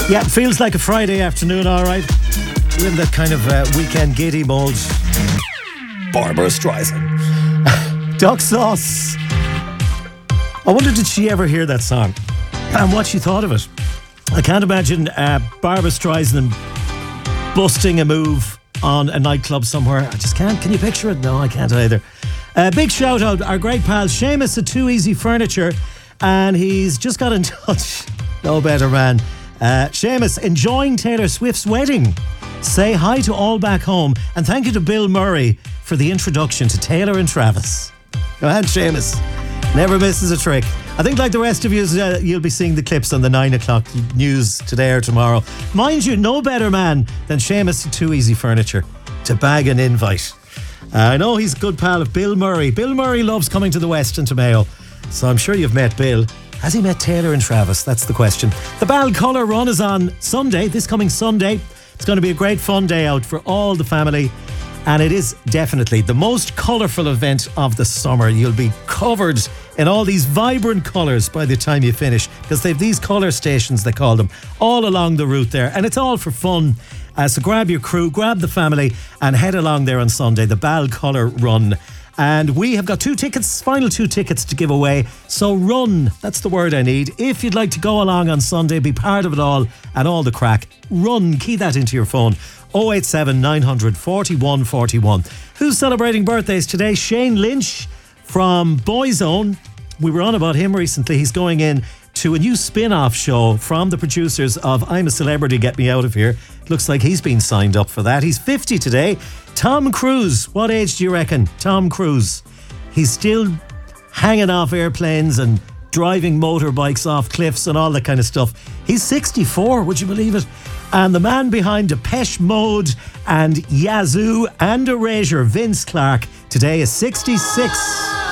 Yeah, it feels like a Friday afternoon, all right. We're in that kind of weekend giddy mode. Barbara Streisand. Duck Sauce. I wonder, did she ever hear that song? And what she thought of it. I can't imagine Barbara Streisand busting a move on a nightclub somewhere. I just can't. Can you picture it? No, I can't either. Big shout out, our great pal Seamus at Too Easy Furniture, and he's just got in touch. No better man. Seamus, enjoying Taylor Swift's wedding. Say hi to all back home, and thank you to Bill Murray for the introduction to Taylor and Travis. Go ahead, Seamus. Never misses a trick. I think, like the rest of you, you'll be seeing the clips on the 9 o'clock news today or tomorrow. Mind you, no better man than Seamus at Too Easy Furniture to bag an invite. I know he's a good pal of Bill Murray. Bill Murray loves coming to the West and to Mayo, so I'm sure you've met Bill. Has he met Taylor and Travis? That's the question. The Balcolour Run is on Sunday, this coming Sunday. It's going to be a great fun day out for all the family, and it is definitely the most colourful event of the summer. You'll be covered in all these vibrant colours by the time you finish, because they've these colour stations, they call them, all along the route there, and it's all for fun. So grab your crew, grab the family, and head along there on Sunday, the Balcolour Run. And we have got 2 tickets, final 2 tickets to give away. So run, that's the word I need. If you'd like to go along on Sunday, be part of it all and all the crack, run, key that into your phone. 087 900 41 41. Who's celebrating birthdays today? Shane Lynch from Boyzone. We were on about him recently. He's going in to a new spin-off show from the producers of I'm a Celebrity, Get Me Out of Here. Looks like he's been signed up for that. He's 50 today. Tom Cruise. What age do you reckon? Tom Cruise. He's still hanging off airplanes and driving motorbikes off cliffs and all that kind of stuff. He's 64, would you believe it? And the man behind Depeche Mode and Yazoo and Erasure, Vince Clarke, today is 66.